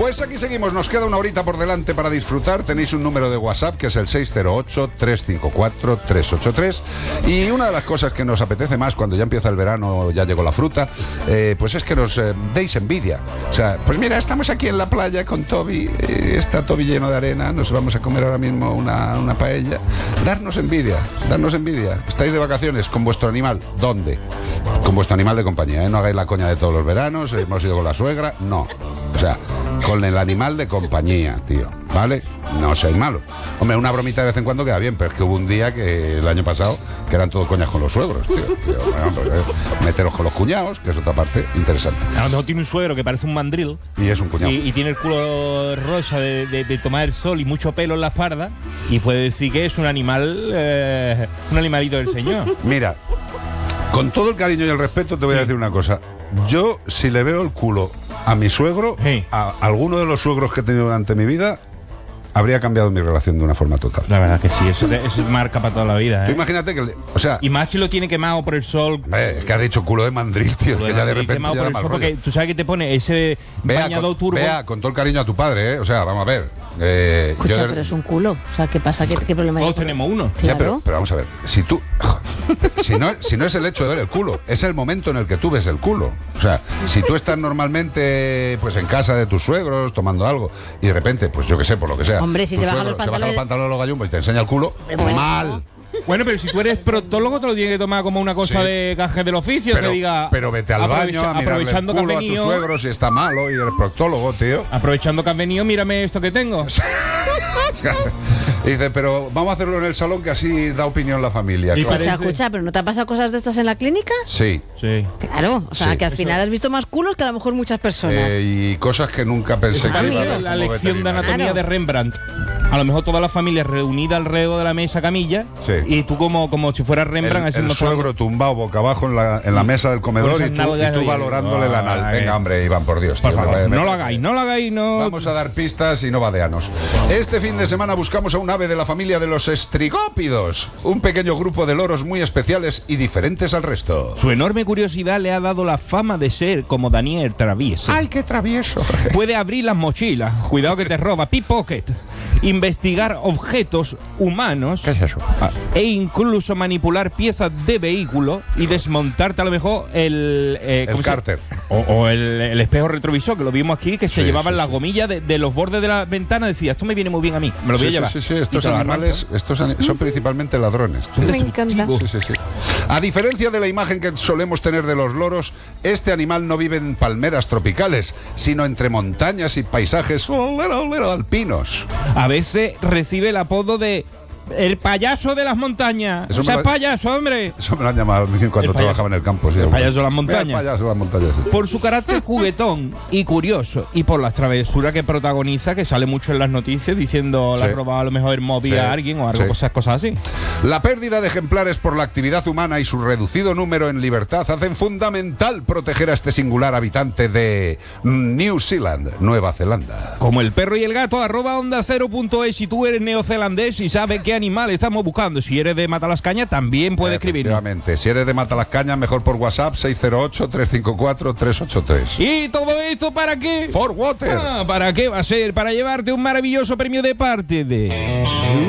Pues aquí seguimos, nos queda una horita por delante para disfrutar. Tenéis un número de WhatsApp que es el 608-354-383. Y una de las cosas que nos apetece más cuando ya empieza el verano, ya llegó la fruta, pues es que nos deis envidia. O sea, pues mira, estamos aquí en la playa con Toby, está Toby lleno de arena, nos vamos a comer ahora mismo una paella. Darnos envidia. Estáis de vacaciones con vuestro animal. ¿Dónde? Con vuestro animal de compañía, ¿eh? No hagáis la coña de todos los veranos, hemos ido con la suegra, no. O sea, con el animal de compañía, tío, ¿vale? No seáis malos. Hombre, una bromita de vez en cuando queda bien, pero es que hubo un día que el año pasado que eran todo coñas con los suegros, tío. Bueno, pues, meteros con los cuñados, que es otra parte interesante. A lo mejor tiene un suegro que parece un mandril. Y es un cuñado. Y tiene el culo rosa de tomar el sol y mucho pelo en la espalda. Y puede decir que es un animal, un animalito del señor. Mira, con todo el cariño y el respeto te voy a decir una cosa. Yo, si le veo el culo a mi suegro, a alguno de los suegros que he tenido durante mi vida, habría cambiado mi relación de una forma total. La verdad que sí, eso marca para toda la vida, ¿eh? Tú imagínate que, o sea... Y más si lo tiene quemado por el sol. Es que has dicho culo de mandril, tío, que ya de repente quemado ya por da el mal sol, rollo. porque tú sabes que te pone ese bañador turbo. Vea, con todo el cariño a tu padre, ¿eh? O sea, vamos a ver. Escucha, pero es un culo. O sea, ¿qué pasa? ¿Qué problema hay? Todos tenemos uno. Claro. Ya, pero vamos a ver. Si tú... si no es el hecho de ver el culo, es el momento en el que tú ves el culo. O sea, si tú estás normalmente pues en casa de tus suegros tomando algo y de repente, pues yo qué sé, por lo que sea, hombre, si se bajan los pantalones a los gallumbos y te enseña el culo, mal. Bueno, pero si tú eres proctólogo te lo tienes que tomar como una cosa de gaje del oficio, que diga... Pero vete al baño a mirarle el culo a tu suegro si está malo y eres proctólogo, tío. Aprovechando que has venido, mírame esto que tengo. Y dice, pero vamos a hacerlo en el salón que así da opinión la familia. Y claro. Escucha, ¿pero no te ha pasado cosas de estas en la clínica? Sí. Claro, o sea, Sí. que al final has visto más culos que a lo mejor muchas personas. Y cosas que nunca pensé que iba a ver la como lección de anatomía Claro. de Rembrandt. A lo mejor toda la familia reunida alrededor de la mesa camilla, Sí. y tú como si fueras Rembrandt el haciendo suegro tumbado boca abajo en la mesa del comedor Con y esas tú nalgas ahí. valorándole la nalga. Ay. Venga, hombre, Iván, por Dios. Por tío, favor, me- no lo hagáis, no. Vamos a dar pistas y no vadeanos. Este fin de semana buscamos a un ave de la familia de los estrigópidos, un pequeño grupo de loros muy especiales y diferentes al resto. Su enorme curiosidad le ha dado la fama de ser como Daniel Travieso. ¡Ay, qué travieso! Puede abrir las mochilas, cuidado que te roba, pickpocket, investigar objetos humanos. ¿Qué es eso? E incluso manipular piezas de vehículo y desmontarte a lo mejor el ¿cómo se- cárter. o el espejo retrovisor, que lo vimos aquí, que se Sí, llevaban sí, las sí. gomillas de los bordes de la ventana. Decía, esto me viene muy bien a mí, me lo voy a llevar. Sí, Y estos te lo animales son principalmente ladrones. tío. Me encanta. Sí. A diferencia de la imagen que solemos tener de los loros, este animal no vive en palmeras tropicales, sino entre montañas y paisajes alpinos. A veces recibe el apodo de el payaso de las montañas. Eso O sea, me lo- payaso, hombre. Eso me lo han llamado a mí cuando El payaso. trabajaba en el campo. Sí, El hombre. payaso de las montañas. El payaso de las montañas, sí. Por su carácter juguetón y curioso, y por las travesuras que protagoniza, que sale mucho en las noticias diciendo le ha Sí. robado a lo mejor el móvil Sí. a alguien o algo, Sí. cosas así. La pérdida de ejemplares por la actividad humana y su reducido número en libertad hacen fundamental proteger a este singular habitante de New Zealand, Nueva Zelanda. Como el perro y el gato, @onda0.es. Si tú eres neozelandés y sabes qué animal estamos buscando, si eres de Matalascaña, también puedes escribirnos. Efectivamente. Si eres de Matalascaña, mejor por WhatsApp 608-354-383. ¿Y todo esto para qué? For Water. ¿Para qué va a ser? Para llevarte un maravilloso premio de parte de...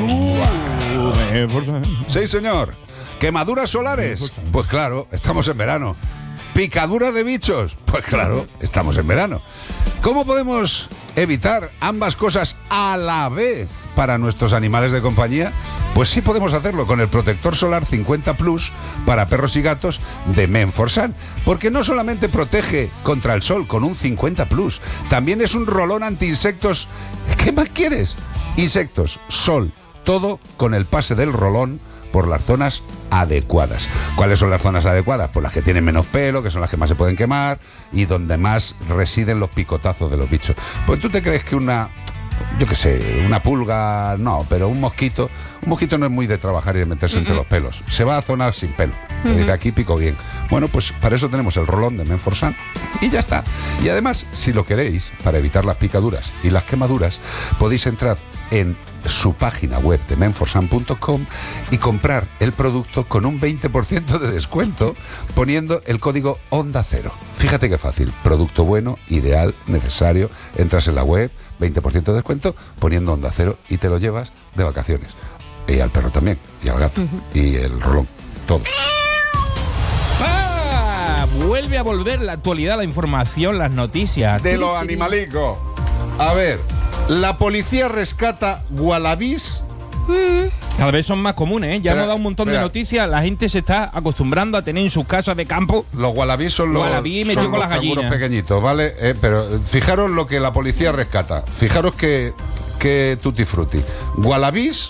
Sí, señor. ¿Quemaduras solares? Pues claro, estamos en verano. ¿Picadura de bichos? Pues claro, estamos en verano. ¿Cómo podemos evitar ambas cosas a la vez para nuestros animales de compañía? Pues sí podemos hacerlo con el protector solar 50 Plus para perros y gatos de Men4Sun, porque no solamente protege contra el sol con un 50 Plus, también es un rolón anti-insectos. ¿Qué más quieres? Insectos, sol, todo con el pase del rolón por las zonas adecuadas. ¿Cuáles son las zonas adecuadas? Pues las que tienen menos pelo, que son las que más se pueden quemar y donde más residen los picotazos de los bichos. Pues tú te crees que una pulga, no, pero un mosquito no es muy de trabajar y de meterse entre los pelos. Se va a zonas sin pelo. Dice, aquí pico bien. Bueno, pues para eso tenemos el rolón de Men4Sun y ya está. Y además, si lo queréis, para evitar las picaduras y las quemaduras, podéis entrar en su página web de men4sun.com y comprar el producto con un 20% de descuento poniendo el código Onda Cero. Fíjate qué fácil. Producto bueno, ideal, necesario. Entras en la web, 20% de descuento, poniendo Onda Cero y te lo llevas de vacaciones. Y al perro también, y al gato, y el rolón, todo. Vuelve a volver la actualidad, la información, las noticias. De los animalicos. A ver, la policía rescata wallabies. Cada vez son más comunes, ¿eh? Ya hemos dado un montón de noticias. La gente se está acostumbrando a tener en sus casas de campo. Los wallabies son los canguros pequeñitos, ¿vale? Pero fijaros lo que la policía rescata. Fijaros que tutti frutti. Wallabies